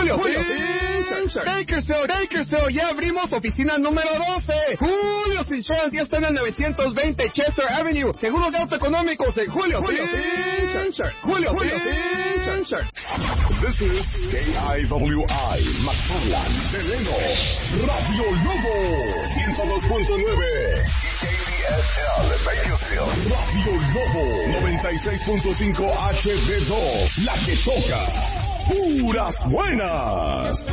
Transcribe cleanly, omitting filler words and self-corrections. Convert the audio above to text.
Bakersfield, ya abrimos oficina número 12. Julio's Insurance ya está en el 920 Chester Avenue. Seguros de auto económicos en Julio's Insurance. This is KIWI, McFarland, Delano, Radio Lobo, 102.9. KDSL, Bakersfield, Radio Lobo, 96.5 HD2, la que toca. Puras buenas.